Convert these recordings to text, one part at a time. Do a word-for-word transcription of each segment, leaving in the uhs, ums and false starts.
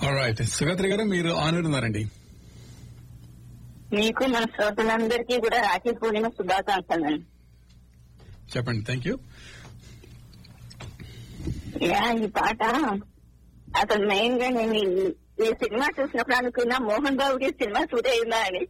Right Sugatri గారు మీరు honour ఉన్నారండి. మీకు మన శ్రోతలందరికీ కూడా రాఖీ పూర్ణిమ శుభాకాంక్షలు. చెప్పండి. Thank you. యా ఈ పాట అసలు మెయిన్ గా నేను ఈ- ఈ సినిమా చూసినప్పుడు అనుకున్నా మోహన్ బాబుకి సినిమా సూట్ అయిందా అని.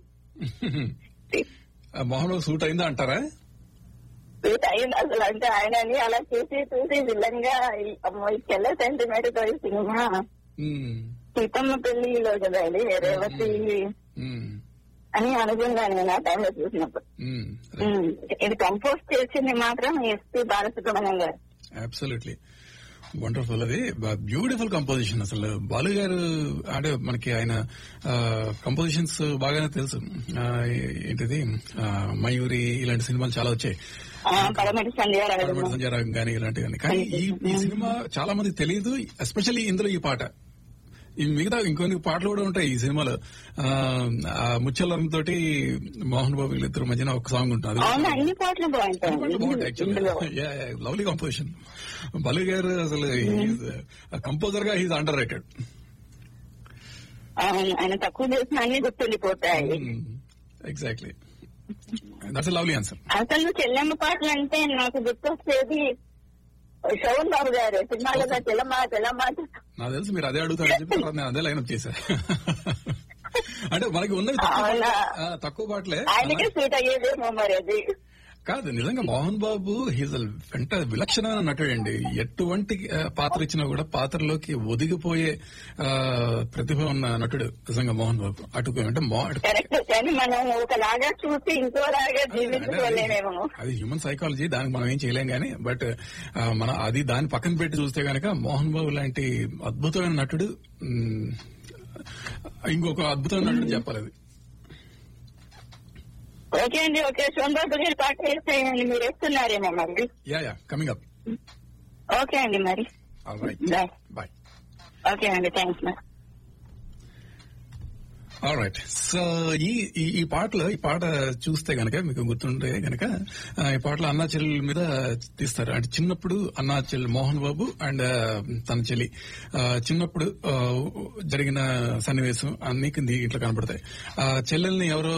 మోహన్ బాబు సూట్ అయిందా అంటారా? సూట్ అయింది అసలు. అంటే ఆయనని అలా చూసి చూసి విలన్ గా ఈ- అమ్మో, ఈ చెల్ల సెంటిమెంట్ తో ఈ సినిమా మ్మ్. సీతమ్మ పెళ్లిలో కదా ఇది రేవతి మ్మ్. అని అనుకున్నాను నేను ఆ టైంలో చూసినప్పుడు. మ్మ్. ఉమ్, ఇది కంపోజ్ చేసింది మాత్రం ఎస్పీ బాలసుబ్రహ్మణ్యం గారు. Absolutely wonderful. అది బ్యూటిఫుల్ కంపోజిషన్. అసలు బాలు గారు అంటే మనకి ఆయన కంపోజిషన్స్ బాగానే తెలుసు. ఆ, ఏంటిది ఆ, మయూరి ఇలాంటి సినిమాలు చాలా వచ్చాయి. ఆ, పడమటి సంధ్యారాగం. పడమటి సంజయరాగం కానీ ఇలాంటివి కానీ ఈ ఈ సినిమా చాలా మందికి తెలియదు. ఎస్పెషల్లీ ఇందులో ఈ పాట. ఈ మిగతా ఇంకొన్ని పాటలు కూడా ఉంటాయి ఈ సినిమాలో. ఆ ముచ్చలం తోటి మోహన్ బాబు వీళ్ళిద్దరు మధ్యన ఒక సాంగ్ ఉంటుంది. అవును, అన్ని పాటలు బాగుంటాయి ఇందులో. Lovely composition. బాలు గారు అసలు కంపోజర్ గా హీజ్ అండర్ రేటెడ్. అవును, ఆయన తక్కువ చేసిన అన్ని గుర్తుండిపోతాయి. ఎగ్జాక్ట్లీ. That's lovely answer. అసలు చెల్లెమ్మ పాటలు అంటే నాకు గుర్తొచ్చేది శోభన్ బాబు గారు సినిమాలో చెల్లమ్మ చెల్లమ్మ. నాకు తెలుసు మీరు అదే అడుగుతారని చెప్పి నేను అదే లైన్ అప్ చేశా. అంటే మనకి ఉన్నది తక్కువ అవునా? పాటలే. ఆ, తక్కువ పాటలే ఆయనకే సూట్ అయ్యేదేమో మరి అది. కాదు, నిజంగా మోహన్ బాబు హీజ్ వెంట విలక్షణమైన నటుడండి. ఎటువంటి ఆ, పాత్ర ఇచ్చినా కూడా పాత్రలోకి ఒదిగిపోయే ఆ, ప్రతిభ ఉన్న నటుడు నిజంగా మోహన్ బాబు. అటు అంటే మో- అటు- కరెక్ట్, కానీ మనం ఒకలాగా చూసి ఇంకోలాగా అంటే జీవించుకోలేమేమో. అది హ్యూమన్ సైకాలజీ, దానికి మనం ఏం చేయలేం గానీ. బట్ ఆ, మన అది దాన్ని పక్కన పెట్టి చూస్తే గనక మోహన్ బాబు లాంటి అద్భుతమైన నటుడు మ్, ఇంకొక అద్భుతమైన నటుడు చెప్పాలి. అది ఓకే అండి, ఓకే. శోభన్ బాబు గారి పాట వేసేయండి, మీరు వేస్తున్నారేమో మరి. Yeah yeah coming up. Okay అండి మరి. Alright, bye. బాయ్. ఓకే అండి, థ్యాంక్స్ మరి. ఆల్రైట్. సో ఈ ఈ- ఈ పాటలో ఈ పాట చూస్తే గనక మీకు గుర్తుంటే గనక ఆ, ఈ పాటలో అన్నా చెల్లెల మీద తీస్తారు. అంటే చిన్నప్పుడు అన్నా చెల్లి మోహన్ బాబు అండ్ తన చెల్లి ఆ, చిన్నప్పుడు ఆ, జరిగిన సన్నివేశం అన్ని కింద ఇట్లా కనపడతాయి. ఆ చెల్లెల్ని ఎవరో